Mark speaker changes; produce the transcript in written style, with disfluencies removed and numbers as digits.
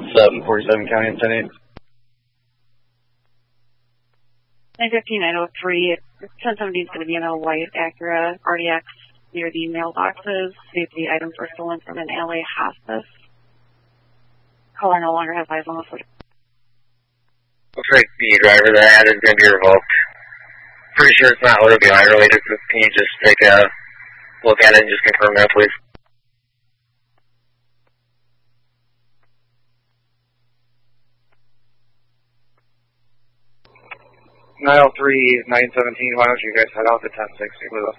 Speaker 1: 747 County and 10-8.
Speaker 2: 915-903, 1017 is going to be in a white Acura RDX near the mailboxes. The items were stolen from an LA hospice. Caller no longer has eyes on the footage.
Speaker 3: Looks like the driver that ad is going to be revoked. Pretty sure it's not OWI related, so can you just take a look at it and just confirm that, please?
Speaker 4: (903) 917, why don't you guys head out to 1060 with us?